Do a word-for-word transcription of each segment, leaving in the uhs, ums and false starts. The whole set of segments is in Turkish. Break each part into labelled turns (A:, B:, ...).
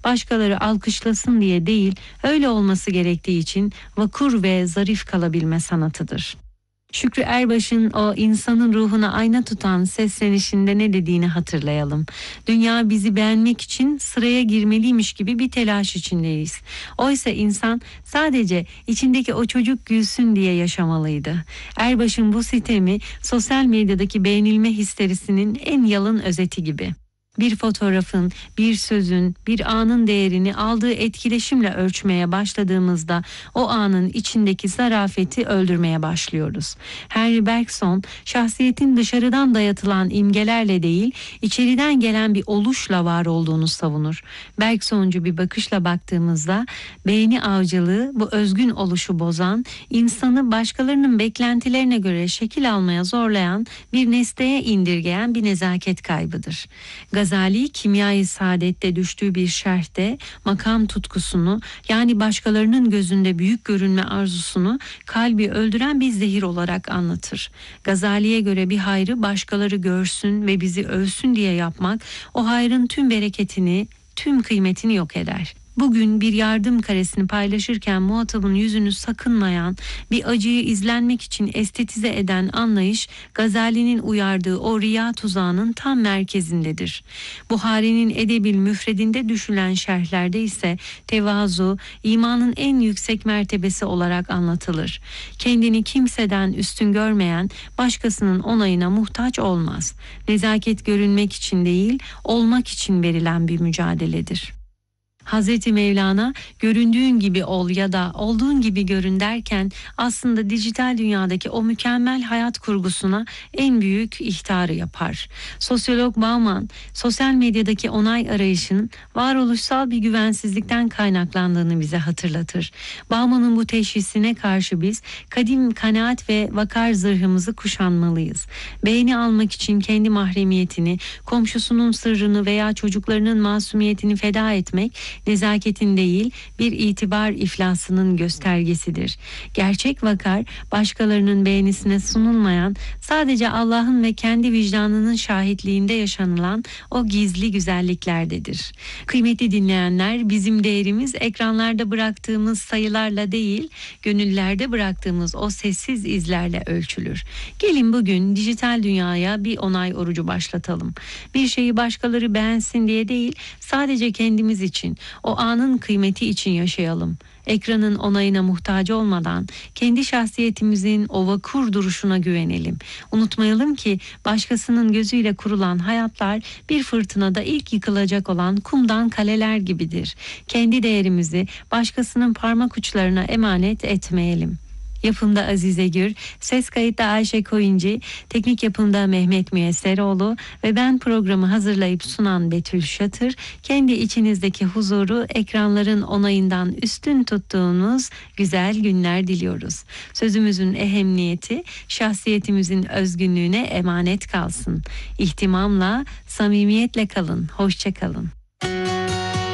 A: başkaları alkışlasın diye değil, öyle olması gerektiği için vakur ve zarif kalabilme sanatıdır. Şükrü Erbaş'ın o insanın ruhuna ayna tutan seslenişinde ne dediğini hatırlayalım. Dünya bizi beğenmek için sıraya girmeliymiş gibi bir telaş içindeyiz. Oysa insan sadece içindeki o çocuk gülsün diye yaşamalıydı. Erbaş'ın bu sitemi sosyal medyadaki beğenilme histerisinin en yalın özeti gibi. Bir fotoğrafın, bir sözün, bir anın değerini aldığı etkileşimle ölçmeye başladığımızda o anın içindeki zarafeti öldürmeye başlıyoruz. Henry Bergson, şahsiyetin dışarıdan dayatılan imgelerle değil, içeriden gelen bir oluşla var olduğunu savunur. Bergsoncu bir bakışla baktığımızda beğeni avcılığı bu özgün oluşu bozan, insanı başkalarının beklentilerine göre şekil almaya zorlayan, bir nesneye indirgeyen bir nezaket kaybıdır. Gazali, Kimya-i Saadet'te düştüğü bir şerhte makam tutkusunu, yani başkalarının gözünde büyük görünme arzusunu kalbi öldüren bir zehir olarak anlatır. Gazali'ye göre bir hayrı başkaları görsün ve bizi övsün diye yapmak, o hayrın tüm bereketini, tüm kıymetini yok eder. Bugün bir yardım karesini paylaşırken muhatabın yüzünü sakınmayan, bir acıyı izlenmek için estetize eden anlayış, Gazali'nin uyardığı o riya tuzağının tam merkezindedir. Buhari'nin Edebil Müfredinde düşülen şerhlerde ise tevazu, imanın en yüksek mertebesi olarak anlatılır. Kendini kimseden üstün görmeyen, başkasının onayına muhtaç olmaz. Nezaket görünmek için değil, olmak için verilen bir mücadeledir. Hazreti Mevlana, göründüğün gibi ol ya da olduğun gibi görün derken aslında dijital dünyadaki o mükemmel hayat kurgusuna en büyük ihtarı yapar. Sosyolog Bauman, sosyal medyadaki onay arayışının varoluşsal bir güvensizlikten kaynaklandığını bize hatırlatır. Bauman'ın bu teşhisine karşı biz kadim kanaat ve vakar zırhımızı kuşanmalıyız. Beğeni almak için kendi mahremiyetini, komşusunun sırrını veya çocuklarının masumiyetini feda etmek, nezaketin değil, bir itibar iflasının göstergesidir. Gerçek vakar, başkalarının beğenisine sunulmayan, sadece Allah'ın ve kendi vicdanının şahitliğinde yaşanılan o gizli güzelliklerdedir. Kıymetli dinleyenler, bizim değerimiz ekranlarda bıraktığımız sayılarla değil, gönüllerde bıraktığımız o sessiz izlerle ölçülür. Gelin bugün dijital dünyaya bir onay orucu başlatalım. Bir şeyi başkaları beğensin diye değil, sadece kendimiz için, o anın kıymeti için yaşayalım. Ekranın onayına muhtaç olmadan kendi şahsiyetimizin o vakur duruşuna güvenelim. Unutmayalım ki başkasının gözüyle kurulan hayatlar bir fırtınada ilk yıkılacak olan kumdan kaleler gibidir. Kendi değerimizi başkasının parmak uçlarına emanet etmeyelim. Yapımda Azize Gür, ses kayıtta Ayşe Koyuncu, teknik yapımda Mehmet Müyesseroğlu ve ben programı hazırlayıp sunan Betül Şatır, kendi içinizdeki huzuru ekranların onayından üstün tuttuğunuz güzel günler diliyoruz. Sözümüzün ehemmiyeti şahsiyetimizin özgünlüğüne emanet kalsın. İhtimamla, samimiyetle kalın. Hoşça kalın.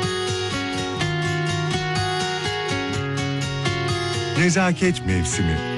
B: Nezaket mevsimi.